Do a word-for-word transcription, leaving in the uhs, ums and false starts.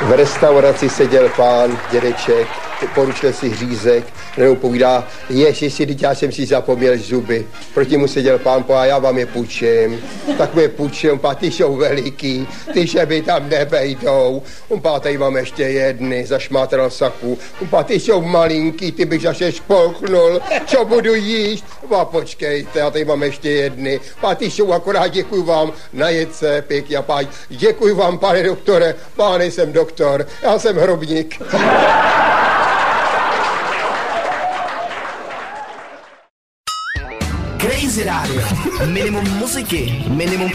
V restauraci seděl pán, dědeček, poručil si řízek, nebo povídá, ježiši, teď já jsem si zapomněl zuby. Proti mu seděl pán, a já vám je půjčím. Tak mu je půjčil, pán, ty jsou veliký, ty šeby tam nevejdou. On pán, tady mám ještě jedny, zašmátral v saku. On pán, ty jsou malinký, ty bych zase špolknul, co budu jíst? Pán, počkejte, já tady mám ještě jedny. Pán, ty jsou akorát, děkuju vám, najet se, pěkně, a pán, děkuju vám, pane doktore, pán, nejsem doktor, já jsem hrobník. Crazy Radio. Minimum muziky, minimum